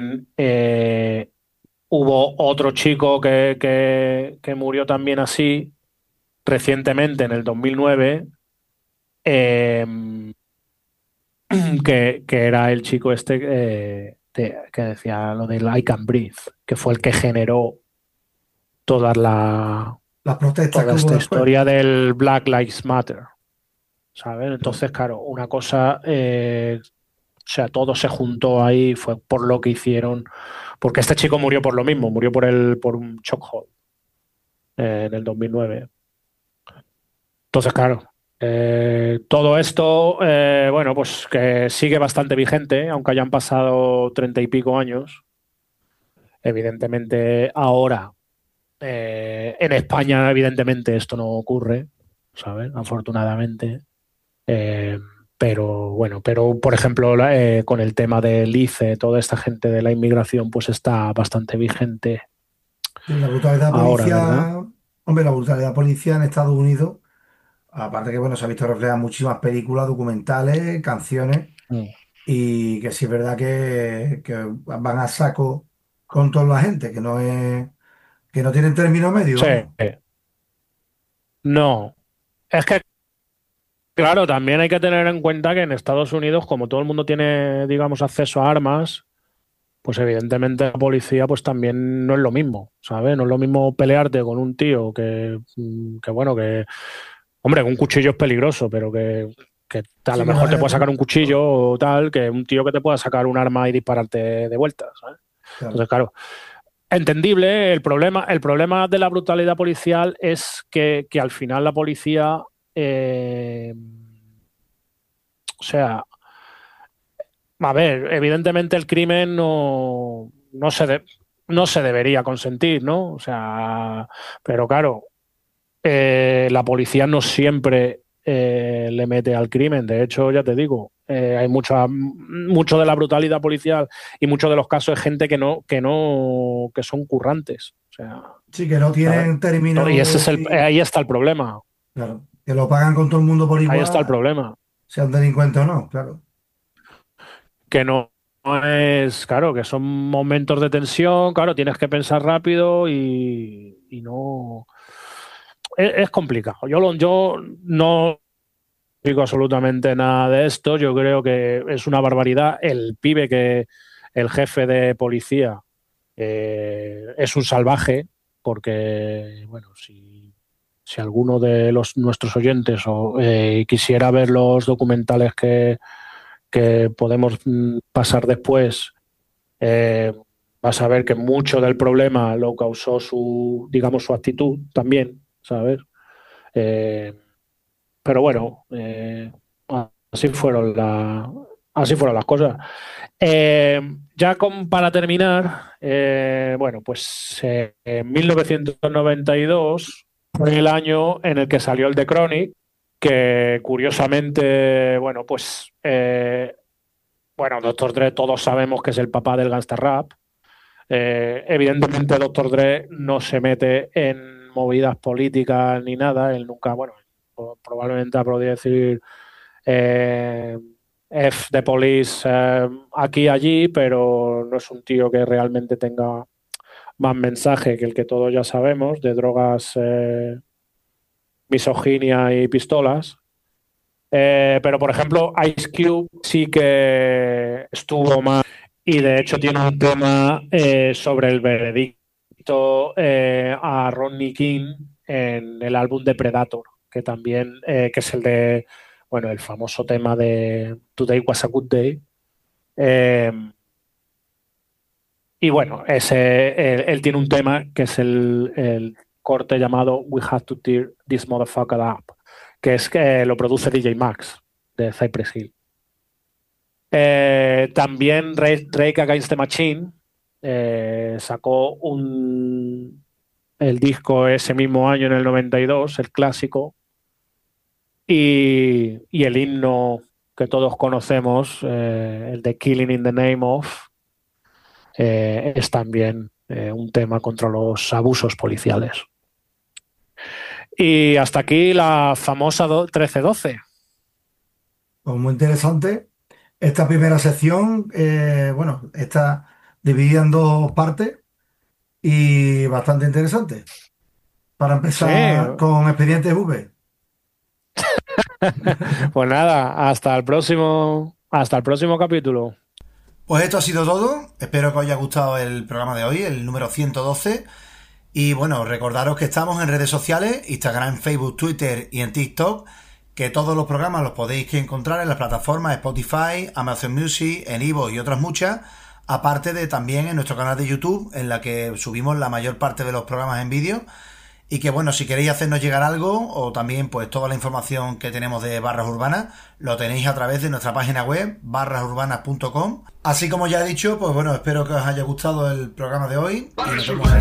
también hubo otro chico que murió también así recientemente, en el 2009, eh, que era el chico este que decía lo del I Can Breathe, que fue el que generó toda Las protestas toda que hubo esta después. historia del Black Lives Matter, ¿sabes? Claro. Entonces, claro, una cosa, o sea, todo se juntó ahí, fue por lo que hicieron, porque este chico murió por lo mismo, murió por un chokehold en el 2009. Entonces, claro, todo esto, bueno, pues que sigue bastante vigente, aunque hayan pasado 30 y pico años. Evidentemente, ahora en España, evidentemente, esto no ocurre, ¿sabes? Afortunadamente. Eh, pero bueno, pero por ejemplo, con el tema del ICE, toda esta gente de la inmigración, pues está bastante vigente Y la brutalidad ahora, ¿verdad? policial, hombre, la brutalidad policial en Estados Unidos, aparte que, bueno, se ha visto reflejada en muchísimas películas, documentales, canciones, Mm. y que sí es verdad que van a saco con toda la gente, que no tienen término medio, Sí, vamos. no. Es que, claro, también hay que tener en cuenta que en Estados Unidos, como todo el mundo tiene, digamos, acceso a armas, pues evidentemente la policía pues también no es lo mismo, ¿sabes? No es lo mismo pelearte con un tío que bueno, que, hombre, un cuchillo es peligroso, pero que a lo Sí que no mejor te es, puede sacar un cuchillo o tal, que un tío que te pueda sacar un arma y dispararte de vuelta, ¿sabes? claro. Entonces, claro, entendible, el problema de la brutalidad policial es que al final la policía, o sea, a ver, evidentemente el crimen no se debería consentir, ¿no? O sea, pero claro, la policía no siempre le mete al crimen. De hecho, ya te digo, hay mucho de la brutalidad policial y muchos de los casos de gente que son currantes. O sea, Sí que no ¿sabes? tienen Y ese término, es sí, ahí está el problema. claro, que lo pagan con todo el mundo por Ahí está el igual, problema. sean delincuentes o no, claro. Que no es, claro, que son momentos de tensión, claro, tienes que pensar rápido y no. Es complicado. Yo no digo absolutamente nada de esto. Yo creo que es una barbaridad. El jefe de policía, es un salvaje, porque, bueno, si alguno de nuestros oyentes quisiera ver los documentales que podemos pasar después, eh, vas a ver que mucho del problema lo causó digamos, su actitud también, ¿sabes? Eh, pero bueno, así así fueron las cosas. Ya para terminar, bueno, pues en 1992 fue el año en el que salió el The Chronic, que curiosamente, bueno, pues, bueno, Doctor Dre todos sabemos que es el papá del gangsta rap. Evidentemente, Doctor Dre no se mete en movidas políticas ni nada. Él nunca, bueno, probablemente podría decir eh, F de Police aquí y allí, pero no es un tío que realmente tenga más mensaje que el que todos ya sabemos, de drogas, misoginia y pistolas. Pero, por ejemplo, Ice Cube sí que estuvo más, y de hecho tiene un tema sobre el veredicto a Rodney King en el álbum de Predator, que también, que es el de, bueno, el famoso tema de Today Was a Good Day. Eh, y bueno, él tiene un tema que es el corte llamado We Have to Tear This Motherfucker Up, que es que lo produce DJ Max de Cypress Hill. También Drake Against the Machine sacó el disco ese mismo año, en el 92, el clásico, y el himno que todos conocemos, el de Killing in the Name of, es también un tema contra los abusos policiales. Y hasta aquí la famosa 1312. Pues muy interesante. Esta primera sección, bueno, esta dividida en dos partes y bastante interesante. Para Sí, empezar con Expedientes V. pues nada, hasta el próximo capítulo. Pues esto ha sido todo. Espero que os haya gustado el programa de hoy, el número 112. Y bueno, recordaros que estamos en redes sociales, Instagram, Facebook, Twitter y en TikTok, que todos los programas los podéis encontrar en las plataformas Spotify, Amazon Music, en Ivo y otras muchas, aparte de también en nuestro canal de YouTube, en la que subimos la mayor parte de los programas en vídeo. Y que bueno, si queréis hacernos llegar algo o también pues toda la información que tenemos de Barras Urbanas, lo tenéis a través de nuestra página web barrasurbanas.com. Así como ya he dicho, pues bueno, espero que os haya gustado el programa de hoy y nos vemos en el